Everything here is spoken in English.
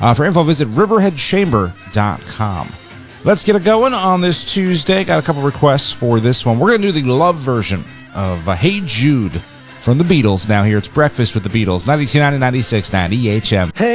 For info, visit riverheadchamber.com. Let's get it going on this Tuesday. Got a couple requests for this one. We're going to do the love version of Hey Jude from the Beatles. Now here it's Breakfast with the Beatles, 92.9 and 96.9 EHM.